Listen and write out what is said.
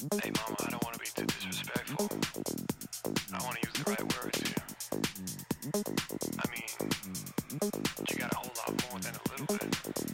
Hey mama, I don't want to be too disrespectful. I want to use the right words here. I mean, you got a whole lot more than a little bit.